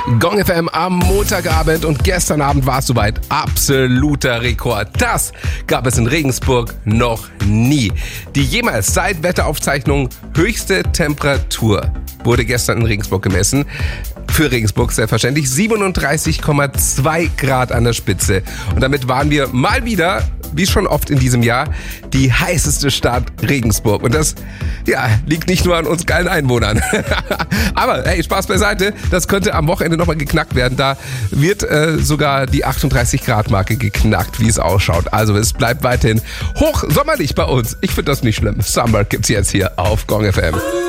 Gong FM am Montagabend und gestern Abend war es soweit. Absoluter Rekord. Das gab es in Regensburg noch nie. Die jemals seit Wetteraufzeichnung höchste Temperatur wurde gestern in Regensburg gemessen. Für Regensburg selbstverständlich 37,2 Grad an der Spitze. Und damit waren wir mal wieder, wie schon oft in diesem Jahr, die heißeste Stadt Regensburg. Und das, liegt nicht nur an uns geilen Einwohnern. Aber hey, Spaß beiseite, das könnte am Wochenende nochmal geknackt werden. Da wird sogar die 38-Grad-Marke geknackt, wie es ausschaut. Also es bleibt weiterhin hochsommerlich bei uns. Ich finde das nicht schlimm. Summer gibt's jetzt hier auf Gong FM.